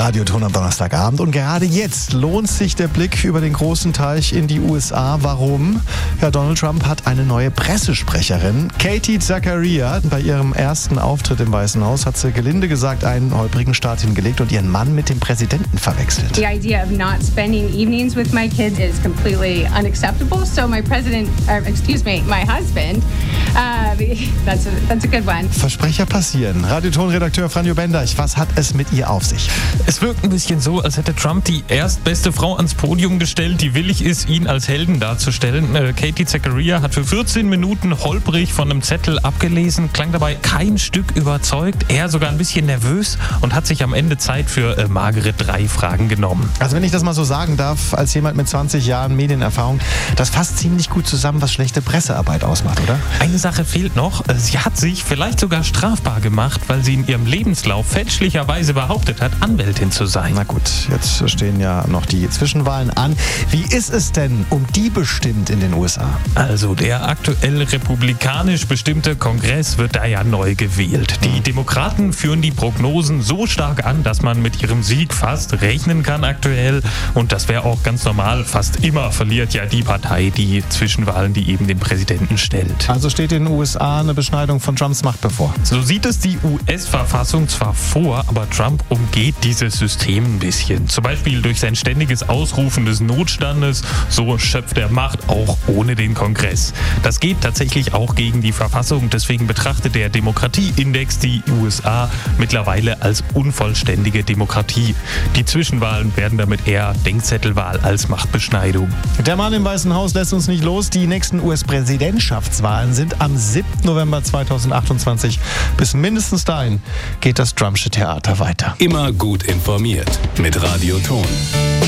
Radioton am Donnerstagabend. Und gerade jetzt lohnt sich der Blick über den großen Teich in die USA. Warum? Ja, Donald Trump hat eine neue Pressesprecherin. Katie Zachariah. Bei ihrem ersten Auftritt im Weißen Haus hat sie gelinde gesagt einen holprigen Start hingelegt und ihren Mann mit dem Präsidenten verwechselt. The idea of not spending evenings with my kids is completely unacceptable. So my my husband, that's a good one. Versprecher passieren. Radioton-Redakteur Franjo Bendeich, was hat es mit ihr auf sich? Es wirkt ein bisschen so, als hätte Trump die erstbeste Frau ans Podium gestellt, die willig ist, ihn als Helden darzustellen. Katie Zachariah hat für 14 Minuten holprig von einem Zettel abgelesen, klang dabei kein Stück überzeugt, eher sogar ein bisschen nervös und hat sich am Ende Zeit für magere 3 Fragen genommen. Also wenn ich das mal so sagen darf, als jemand mit 20 Jahren Medienerfahrung, das fasst ziemlich gut zusammen, was schlechte Pressearbeit ausmacht, oder? Eine Sache fehlt noch. Sie hat sich vielleicht sogar strafbar gemacht, weil sie in ihrem Lebenslauf fälschlicherweise behauptet hat, Anwältin zu sein. Na gut, jetzt stehen ja noch die Zwischenwahlen an. Wie ist es denn um die bestimmt in den USA? Also der aktuell republikanisch bestimmte Kongress wird da ja neu gewählt. Die Demokraten führen die Prognosen so stark an, dass man mit ihrem Sieg fast rechnen kann aktuell. Und das wäre auch ganz normal. Fast immer verliert ja die Partei die Zwischenwahlen, die eben den Präsidenten stellt. Also steht den USA eine Beschneidung von Trumps Macht bevor? So sieht es die US-Verfassung zwar vor, aber Trump umgeht dieses System ein bisschen. Zum Beispiel durch sein ständiges Ausrufen des Notstandes. So schöpft er Macht auch ohne den Kongress. Das geht tatsächlich auch gegen die Verfassung. Deswegen betrachtet der Demokratieindex die USA mittlerweile als unvollständige Demokratie. Die Zwischenwahlen werden damit eher Denkzettelwahl als Machtbeschneidung. Der Mann im Weißen Haus lässt uns nicht los. Die nächsten US-Präsidentschaftswahlen sind am 7. November 2028. Bis mindestens dahin geht das Trumpsche Theater weiter. Immer gut informiert mit Radioton.